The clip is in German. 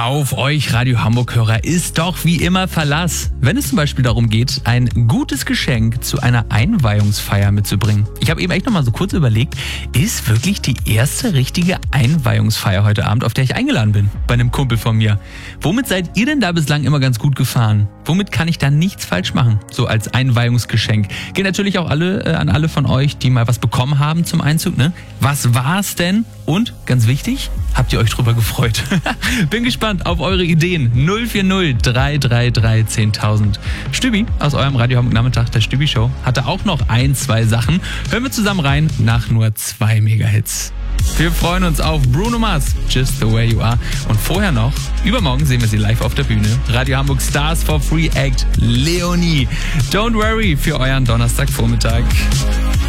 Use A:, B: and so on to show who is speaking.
A: Auf euch Radio Hamburg-Hörer ist doch wie immer Verlass, wenn es zum Beispiel darum geht, ein gutes Geschenk zu einer Einweihungsfeier mitzubringen. Ich habe eben echt noch mal so kurz überlegt, ist wirklich die erste richtige Einweihungsfeier heute Abend, auf der ich eingeladen bin, bei einem Kumpel von mir. Womit seid ihr denn da bislang immer ganz gut gefahren? Womit kann ich da nichts falsch machen, so als Einweihungsgeschenk? Geht natürlich auch an alle von euch, die mal was bekommen haben zum Einzug, ne? Was war's denn? Und, ganz wichtig, habt ihr euch drüber gefreut? Bin gespannt auf eure Ideen. 040 333 10.000. Stübi aus eurem Radio Hamburg Nachmittag, der Stübi Show, hatte auch noch 2 Sachen. Hören wir zusammen rein nach nur 2 Mega-Hits. Wir freuen uns auf Bruno Mars, Just the Way You Are. Und vorher noch, übermorgen sehen wir sie live auf der Bühne. Radio Hamburg Stars for Free Act, Leonie. Don't worry für euren Donnerstagvormittag.